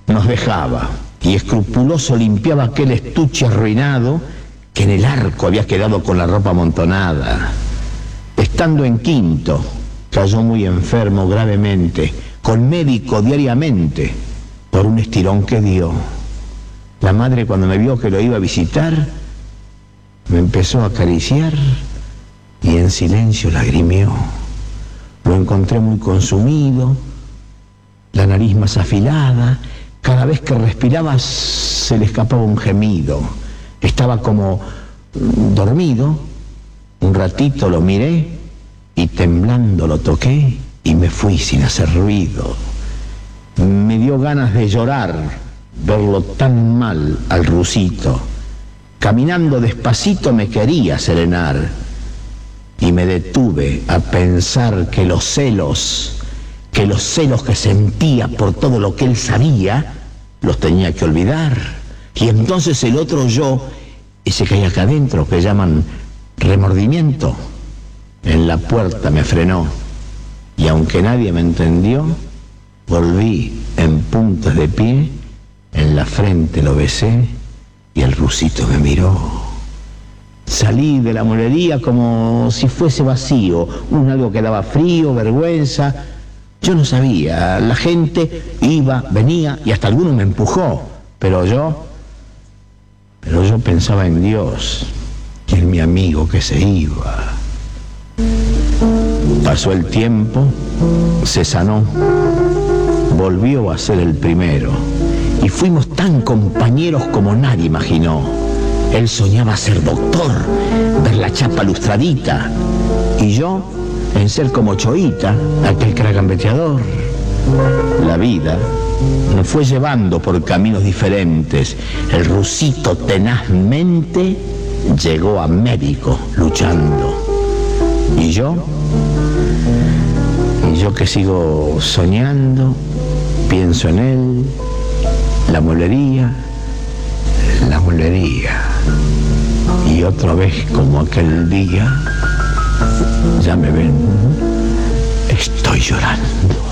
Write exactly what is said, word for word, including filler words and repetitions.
nos dejaba y escrupuloso limpiaba aquel estuche arruinado que en el arco había quedado con la ropa amontonada. Estando en quinto, cayó muy enfermo gravemente, con médico diariamente, por un estirón que dio. La madre, cuando me vio que lo iba a visitar, me empezó a acariciar y en silencio lagrimió. Lo encontré muy consumido, la nariz más afilada, cada vez que respiraba se le escapaba un gemido. Estaba como dormido. Un ratito lo miré y temblando lo toqué y me fui sin hacer ruido. Me dio ganas de llorar verlo tan mal al rusito. Caminando despacito me quería serenar y me detuve a pensar que los celos, que los celos que sentía por todo lo que él sabía, los tenía que olvidar. Y entonces el otro yo, ese que hay acá adentro, que llaman remordimiento, en la puerta me frenó. Y aunque nadie me entendió, volví en puntas de pie, en la frente lo besé y el rusito me miró. Salí de la molería como si fuese vacío, un algo que daba frío, vergüenza. Yo no sabía, la gente iba, venía y hasta alguno me empujó, pero yo, pero yo pensaba en Dios y en mi amigo que se iba. Pasó el tiempo, se sanó, volvió a ser el primero y fuimos tan compañeros como nadie imaginó. Él soñaba ser doctor, ver la chapa lustradita, y yo en ser como Choita, aquel que era gambeteador. La vida nos fue llevando por caminos diferentes. El rusito tenazmente llegó a médico luchando. Y yo, y yo que sigo soñando, pienso en él, la molería, la molería. Y otra vez como aquel día, ya me ven, estoy llorando.